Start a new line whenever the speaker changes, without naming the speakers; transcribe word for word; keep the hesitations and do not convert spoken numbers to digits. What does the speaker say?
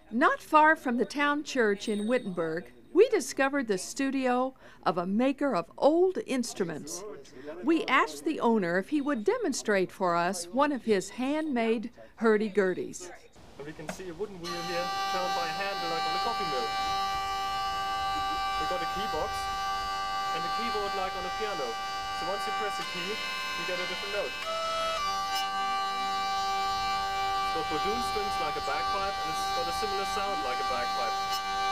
Not far from the town church in Wittenberg, we discovered the studio of a maker of old instruments. We asked the owner if he would demonstrate for us one of his handmade hurdy-gurdies.
And we can see a wooden wheel here turned by hand like on a coffee mill. We got a key box and a keyboard like on a piano. So once you press a key, you get a different note. It's got Bodun strings like a bagpipe, and it's got a similar sound like a bagpipe.